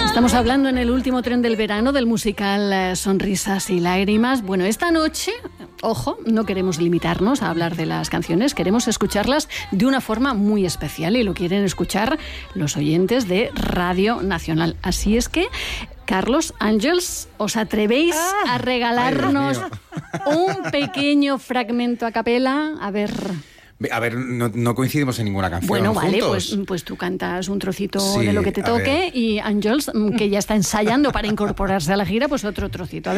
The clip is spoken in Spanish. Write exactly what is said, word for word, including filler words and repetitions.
Estamos hablando en el último tren del verano del musical eh, Sonrisas y Lágrimas. Bueno, esta noche, ojo, no queremos limitarnos a hablar de las canciones, queremos escucharlas de una forma muy especial y lo quieren escuchar los oyentes de Radio Nacional. Así es que, Carlos, Ángels, ¿os atrevéis ah, a regalarnos ay, un pequeño fragmento a capela? A ver... A ver, no, no coincidimos en ninguna canción. Bueno, vale, juntos. pues, pues tú cantas un trocito sí, de lo que te toque y Ángels, que ya está ensayando para incorporarse a la gira, pues otro trocito. A ver.